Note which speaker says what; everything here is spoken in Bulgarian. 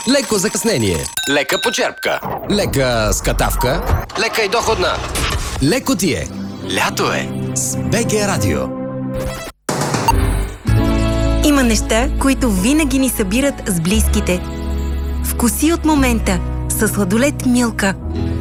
Speaker 1: леко закъснение, лека почерпка, лека скатавка, лека и доходна. Леко ти е. Лято е с БГ Радио.
Speaker 2: Има неща, които винаги ни събират с близките. Вкуси от момента със сладолед Милка.